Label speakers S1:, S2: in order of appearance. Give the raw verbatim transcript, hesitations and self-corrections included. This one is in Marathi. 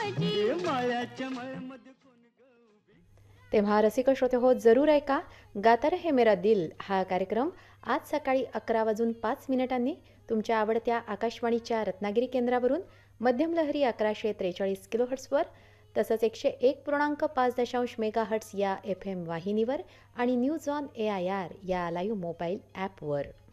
S1: तेव्हा रसिक श्रोते हो, जरूर ऐका गाता रहे मेरा दिल हा कार्यक्रम आज सकाळी अकरा वाजून पाच मिनिटांनी तुमच्या आवडत्या आकाशवाणीच्या रत्नागिरी केंद्रावरून मध्यम लहरी अकराशे त्रेचाळीस किलोहर्ट्सवर, तसंच एकशे एक पूर्णांक पाच दशांश मेगा हर्ट्स या एफ एम वाहिनीवर आणि news on A I R या लाईव्ह मोबाईल ॲपवर.